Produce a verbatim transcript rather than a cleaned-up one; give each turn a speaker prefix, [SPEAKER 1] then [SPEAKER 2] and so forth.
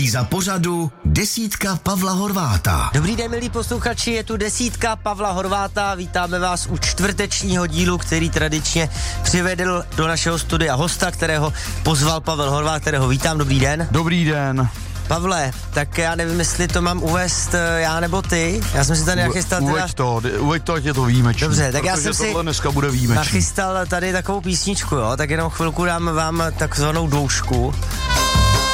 [SPEAKER 1] Za pořadu desítka Pavla Horváta.
[SPEAKER 2] Dobrý den, milí posluchači, je tu desítka Pavla Horváta. Vítáme vás u čtvrtečního dílu, který tradičně přivedl do našeho studia hosta, kterého pozval Pavel Horvát, kterého vítám. Dobrý den.
[SPEAKER 3] Dobrý den.
[SPEAKER 2] Pavle, tak já nevím, jestli to mám uvést já nebo ty. Já jsem si tady nachystal teda...
[SPEAKER 3] Uveď to, uveď to, ať je to výjimečný.
[SPEAKER 2] Dobře, tak já jsem si
[SPEAKER 3] dneska bude výjimečný.
[SPEAKER 2] nachystal tady takovou písničku, jo, tak jenom chvilku dám vám takzvanou doušku.